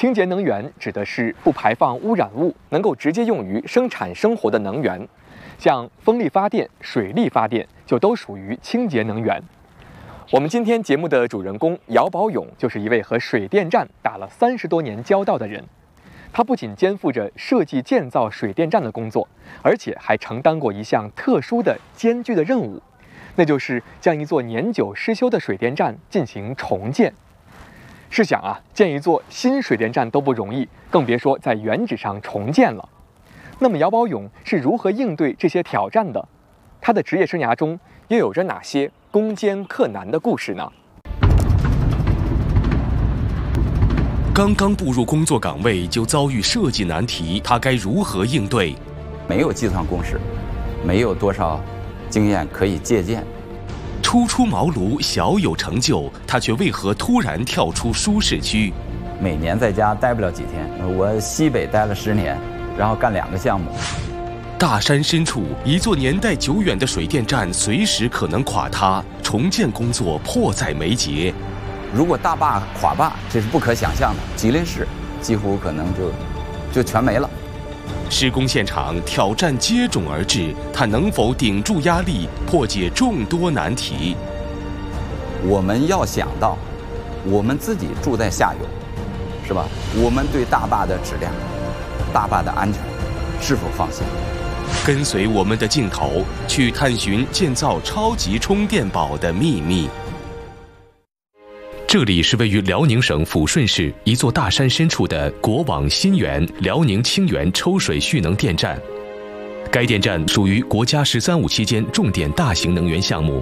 清洁能源指的是不排放污染物，能够直接用于生产生活的能源，像风力发电、水力发电就都属于清洁能源。我们今天节目的主人公姚宝勇就是一位和水电站打了30多年交道的人。他不仅肩负着设计建造水电站的工作，而且还承担过一项特殊的艰巨的任务，那就是将一座年久失修的水电站进行重建。试想啊，建一座新水电站都不容易，更别说在原址上重建了。那么姚宝勇是如何应对这些挑战的？他的职业生涯中又有着哪些攻坚克难的故事呢？ 刚刚步入工作岗位就遭遇设计难题，他该如何应对？ 没有计算公式，没有多少经验可以借鉴。 初出茅庐，小有成就，他却为何突然跳出舒适区？ 每年在家待不了几天，我西北待了10年，然后干2个项目。 大山深处，一座年代久远的水电站随时可能垮塌，重建工作迫在眉睫。 如果大坝垮坝，这是不可想象的。吉林市几乎可能就全没了。 施工现场挑战接踵而至，他能否顶住压力，破解众多难题？ 我们要想到，我们自己住在下游，是吧？我们对大坝的质量、大坝的安全是否放心？ 跟随我们的镜头，去探寻建造超级充电宝的秘密。这里是位于辽宁省抚顺市一座大山深处的国网新源辽宁清源抽水蓄能电站。该电站属于国家“十三五”期间重点大型能源项目，